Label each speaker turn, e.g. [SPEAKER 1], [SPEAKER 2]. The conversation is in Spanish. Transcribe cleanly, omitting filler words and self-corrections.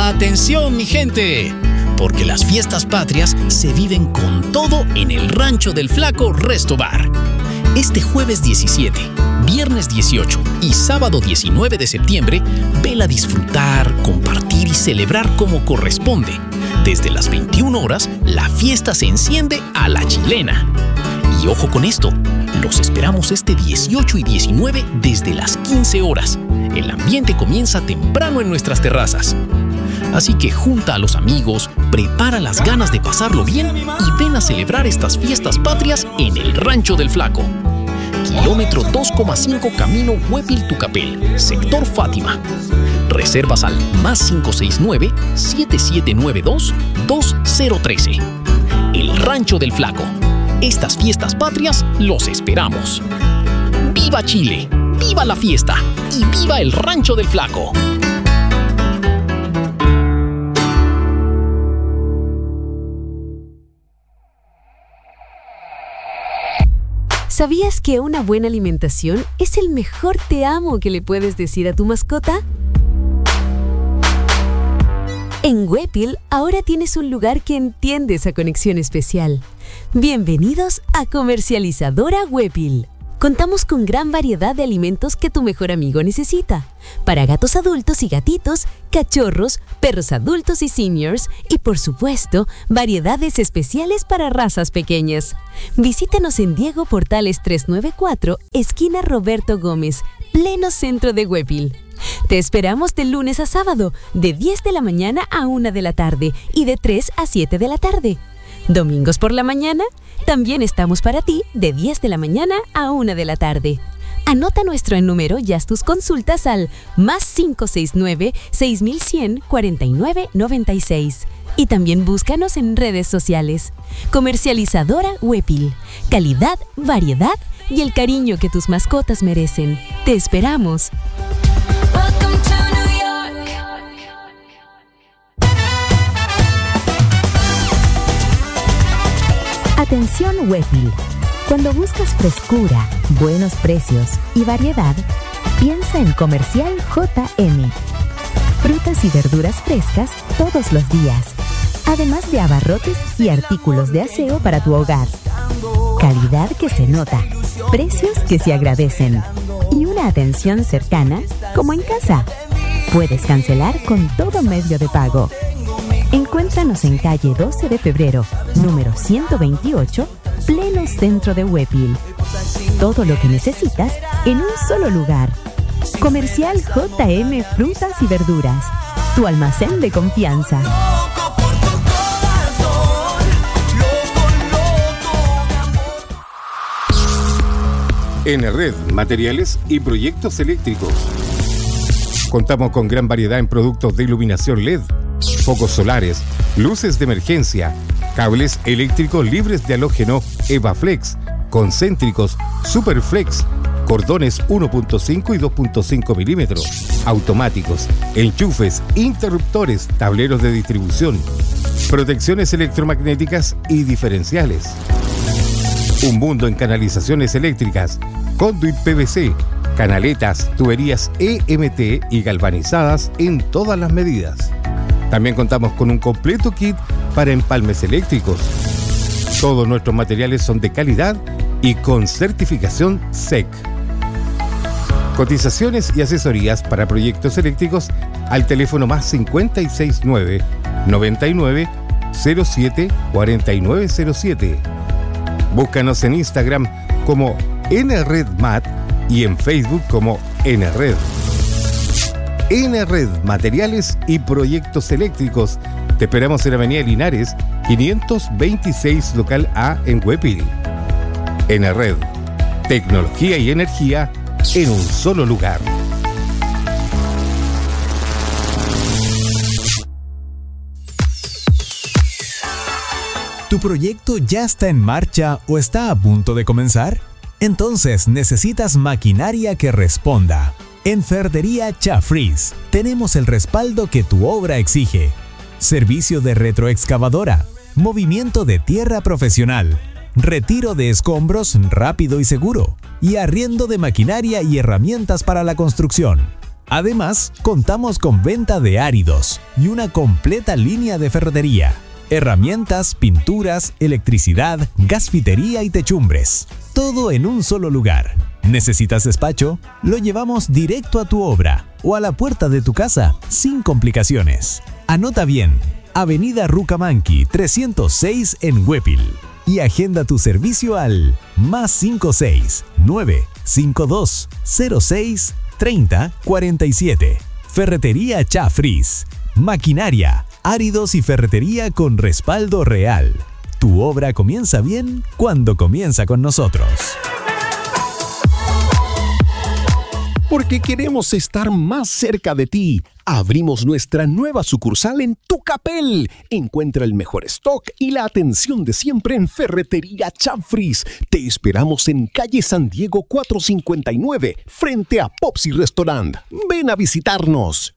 [SPEAKER 1] ¡Atención, mi gente! Porque las fiestas patrias se viven con todo en el Rancho del Flaco Resto Bar. Este jueves 17, viernes 18 y sábado 19 de septiembre, vela a disfrutar, compartir y celebrar como corresponde. Desde las 21 horas, la fiesta se enciende a la chilena. Y ojo con esto, los esperamos este 18 y 19 desde las 15 horas. El ambiente comienza temprano en nuestras terrazas. Así que junta a los amigos, prepara las ganas de pasarlo bien y ven a celebrar estas fiestas patrias en el Rancho del Flaco. Kilómetro 2,5 Camino Huepil-Tucapel, sector Fátima. Reservas al +569 7792 2013. El Rancho del Flaco. Estas fiestas patrias los esperamos. ¡Viva Chile! ¡Viva la fiesta! ¡Y viva el Rancho del Flaco!
[SPEAKER 2] ¿Sabías que una buena alimentación es el mejor te amo que le puedes decir a tu mascota? En Huepil ahora tienes un lugar que entiende esa conexión especial. Bienvenidos a Comercializadora Huepil. Contamos con gran variedad de alimentos que tu mejor amigo necesita. Para gatos adultos y gatitos, cachorros, perros adultos y seniors y, por supuesto, variedades especiales para razas pequeñas. Visítanos en Diego Portales 394, esquina Roberto Gómez, pleno centro de Huepil. Te esperamos de lunes a sábado, de 10 de la mañana a 1 de la tarde y de 3 a 7 de la tarde. Domingos por la mañana, también estamos para ti de 10 de la mañana a 1 de la tarde. Anota nuestro número y haz tus consultas al +569 6100 4996. Y también búscanos en redes sociales. Comercializadora Huepil. Calidad, variedad y el cariño que tus mascotas merecen. ¡Te esperamos!
[SPEAKER 3] Atención Huepil. Cuando buscas frescura, buenos precios y variedad, piensa en Comercial JM. Frutas y verduras frescas todos los días, además de abarrotes y artículos de aseo para tu hogar. Calidad que se nota, precios que se agradecen y una atención cercana como en casa. Puedes cancelar con todo medio de pago. Encuéntranos en calle 12 de febrero, número 128, pleno centro de Huepil. Todo lo que necesitas en un solo lugar. Comercial JM Frutas y Verduras, tu almacén de confianza.
[SPEAKER 4] Enerred, materiales y proyectos eléctricos. Contamos con gran variedad en productos de iluminación LED, focos solares, luces de emergencia, cables eléctricos libres de halógeno EvaFlex, concéntricos, Superflex, cordones 1.5 y 2.5 milímetros, automáticos, enchufes, interruptores, tableros de distribución, protecciones electromagnéticas y diferenciales. Un mundo en canalizaciones eléctricas, conduit PVC, canaletas, tuberías EMT y galvanizadas en todas las medidas. También contamos con un completo kit para empalmes eléctricos. Todos nuestros materiales son de calidad y con certificación SEC. Cotizaciones y asesorías para proyectos eléctricos al teléfono +569 99 07 4907. Búscanos en Instagram como NRedMat y en Facebook como NRed. Enerred, materiales y proyectos eléctricos. Te esperamos en Avenida Linares, 526, local A en Huepil. Enerred, tecnología y energía en un solo lugar.
[SPEAKER 5] ¿Tu proyecto ya está en marcha o está a punto de comenzar? Entonces necesitas maquinaria que responda. En Ferretería Chafriz tenemos el respaldo que tu obra exige. Servicio de retroexcavadora, movimiento de tierra profesional, retiro de escombros rápido y seguro, y arriendo de maquinaria y herramientas para la construcción. Además, contamos con venta de áridos y una completa línea de ferretería, herramientas, pinturas, electricidad, gasfitería y techumbres. Todo en un solo lugar. ¿Necesitas despacho? Lo llevamos directo a tu obra o a la puerta de tu casa, sin complicaciones. Anota bien, Avenida Rucamanqui 306 en Huépil. Y agenda tu servicio al +56 952 06 30 47. Ferretería Chafriz. Maquinaria, áridos y ferretería con respaldo real. Tu obra comienza bien cuando comienza con nosotros.
[SPEAKER 6] Porque queremos estar más cerca de ti. Abrimos nuestra nueva sucursal en Tucapel. Encuentra el mejor stock y la atención de siempre en Ferretería Chafriz. Te esperamos en calle San Diego 459, frente a Popsi Restaurant. Ven a visitarnos.